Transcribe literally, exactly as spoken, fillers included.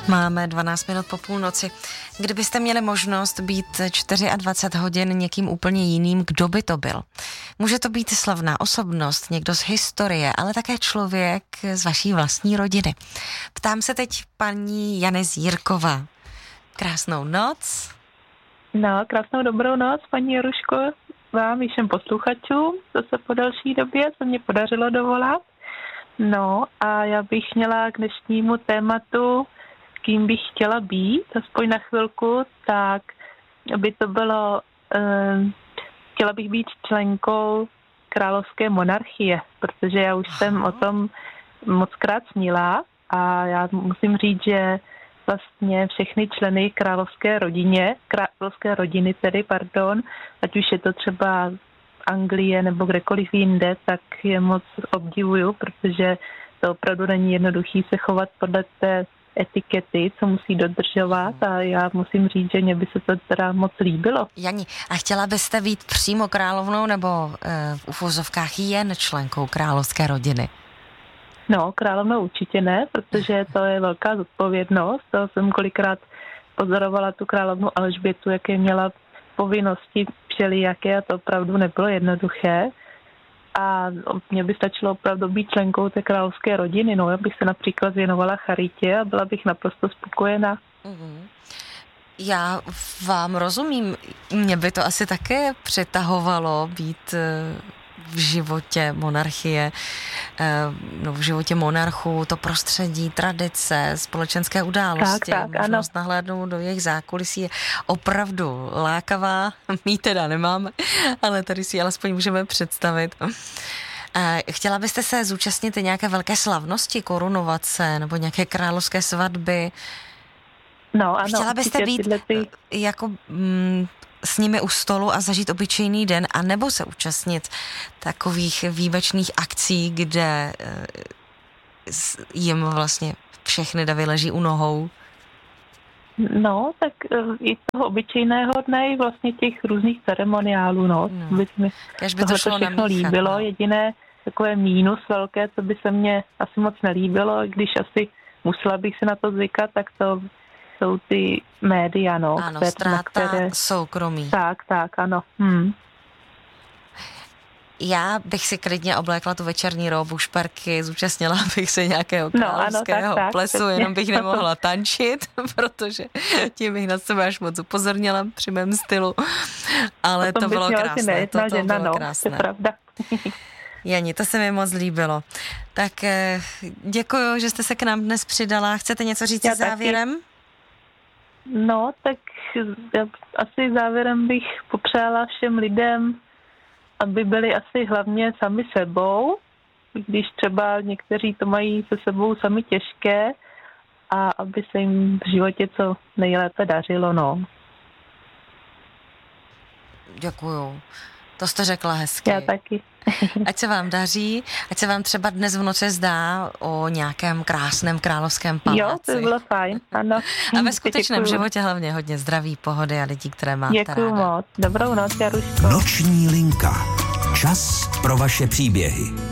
Máme dvanáct minut po půlnoci. Kdybyste měli možnost být dvacet čtyři hodin někým úplně jiným, kdo by to byl? Může to být slavná osobnost, někdo z historie, ale také člověk z vaší vlastní rodiny. Ptám se teď paní Jany Zírková. Krásnou noc. No, krásnou dobrou noc, paní Jaruško, vám i všem posluchačům, zase po další době se mě podařilo dovolat. No a já bych měla k dnešnímu tématu, kým bych chtěla být, aspoň na chvilku, tak by to bylo, eh, chtěla bych být členkou královské monarchie, protože já už jsem o tom mockrát snila a já musím říct, že vlastně všechny členy královské rodině, královské rodiny tedy, pardon, ať už je to třeba Anglie nebo kdekoliv jinde, tak je moc obdivuju, protože to opravdu není jednoduchý se chovat podle té etikety, co musí dodržovat a já musím říct, že mě by se to teda moc líbilo. Jani, a chtěla byste být přímo královnou nebo e, v uvozovkách jen členkou královské rodiny? No, královnou určitě ne, protože to je velká zodpovědnost. To jsem kolikrát pozorovala tu královnu Alžbětu, jaké měla povinnosti všelijaké a to opravdu nebylo jednoduché. A mně by stačilo opravdu být členkou té královské rodiny. No, já bych se například věnovala charitě a byla bych naprosto spokojená. Mm-hmm. Já vám rozumím. Mě by to asi také přitahovalo být v životě monarchie, no v životě monarchů, to prostředí, tradice, společenské události, tak, tak, možnost ano. nahlédnout do jejich zákulisí je opravdu lákavá. My teda nemáme, ale tady si alespoň můžeme představit. Chtěla byste se zúčastnit nějaké velké slavnosti, korunovace nebo nějaké královské svatby? No, ano. Chtěla byste být ty... jako... Mm, s nimi u stolu a zažít obyčejný den, a nebo se účastnit takových výjimečných akcí, kde jim vlastně všechny davy leží u nohou? No, tak i toho obyčejného dne, i vlastně těch různých ceremoniálů, no. no. By mi by to šlo všechno namíchat, líbilo. No. Jediné takové mínus velké, co by se mně asi moc nelíbilo, když asi musela bych se na to zvykat, tak to jsou ty média, no. Ano, ztráta které... soukromí. Tak, tak, ano. Hmm. Já bych si klidně oblékla tu večerní robu, šperky, zúčastnila bych se nějakého královského no, ano, tak, plesu, tak, jenom bych nemohla tančit, protože tím bych na sebe až moc upozornila při mém stylu. Ale to bylo krásné. To, to bylo no, krásné. To je pravda. Jani, to se mi moc líbilo. Tak děkuju, že jste se k nám dnes přidala. Chcete něco říct Já závěrem? Taky. No, tak já asi závěrem bych popřála všem lidem, aby byli asi hlavně sami sebou, když třeba někteří to mají se sebou sami těžké, a aby se jim v životě co nejlépe dařilo, no. Děkuju. To jste řekla hezky. Já taky. Ať se vám daří, ať se vám třeba dnes v noci zdá o nějakém krásném královském paláci. Jo, to bylo fajn, ano. A ve skutečném Děkuju. životě hlavně hodně zdraví, pohody a lidí, které máte Děkuju ráda. moc. Dobrou noc, Jaruško. Noční linka. Čas pro vaše příběhy.